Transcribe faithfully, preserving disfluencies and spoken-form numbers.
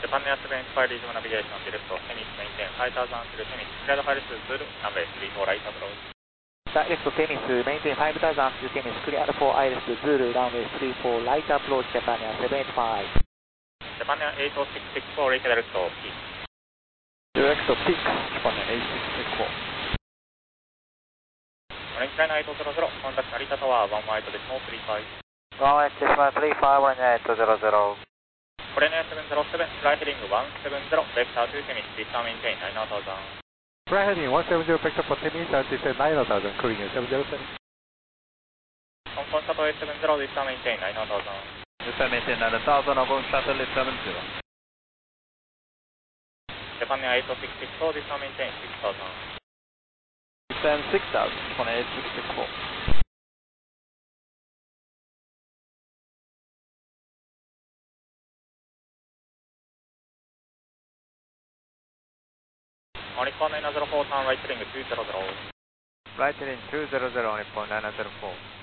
Japan Air seven eight five Regional Navigation direct to Tennis maintain five thousand through Tennis, cleared Paris Zulu, runway three four right approach. Direct to Tennis, maintain five thousand through Tennis, cleared for Iris Zulu, runway three four right approach, Japan Air seven eight five. Japan Air eight oh six six four, direct to peak. Direct to peak, Japan Air eight six six four. Orange China eight zero zero, contact Narita Tower one one eight decimal three five. one one eight decimal three five, one eight zero zero. Korean Air seven zero seven, fly heading one seven zero, vector to Tennis, distant maintain nine thousand. Fly heading one seven zero, vector for Tennis, and descend nine thousand, Korean seven zero seven. Hong Kong Shuttle eight seven zero, distant maintain nine thousand. Distant maintain nine thousand, Hong Kong Shuttle eight seven zero. Japan Air eight oh six six four, distant maintain six thousand. Descend six thousand, Japan Air eight six six four. Nippon nine zero four, turn right heading two zero zero. Right heading two zero zero, Nippon nine zero four.